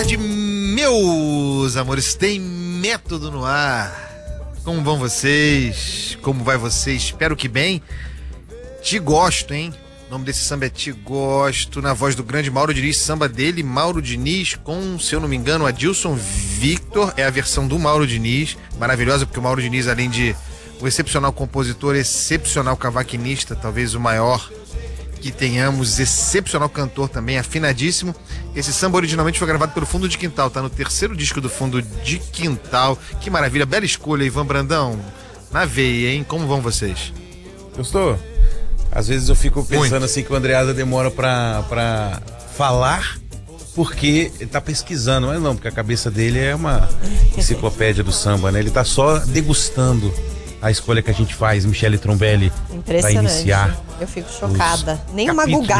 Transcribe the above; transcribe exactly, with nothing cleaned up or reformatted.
tarde, meus amores. Tem método no ar. Como vão vocês? Como vai vocês? Espero que bem. Te gosto, hein? O nome desse samba é Te Gosto, na voz do grande Mauro Diniz, samba dele, Mauro Diniz, com, se eu não me engano, Adilson Victor, é a versão do Mauro Diniz, maravilhosa, porque o Mauro Diniz, além de um excepcional compositor, excepcional cavaquinista, talvez o maior que tenhamos, excepcional cantor também, afinadíssimo. Esse samba originalmente foi gravado pelo Fundo de Quintal, tá no terceiro disco do Fundo de Quintal. Que maravilha, bela escolha, Ivan Brandão, na veia, hein? Como vão vocês? Gostou? Às vezes eu fico pensando Muito. assim que o Andreasa demora pra, pra falar porque ele tá pesquisando, mas não, porque a cabeça dele é uma enciclopédia do samba, né? Ele tá só degustando a escolha que a gente faz, Michele Trombelli, pra Impressionante. iniciar. Eu fico chocada. Nem uma capítulos